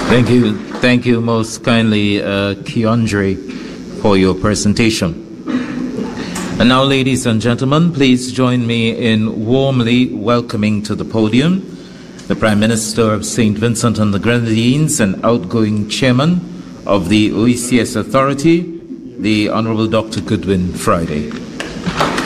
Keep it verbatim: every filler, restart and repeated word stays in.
Thank you. Thank you most kindly, uh, Keandre, for your presentation. And now, ladies and gentlemen, please join me in warmly welcoming to the podium the Prime Minister of Saint Vincent and the Grenadines and outgoing Chairman of the O E C S Authority, the Honorable Doctor Goodwin Friday.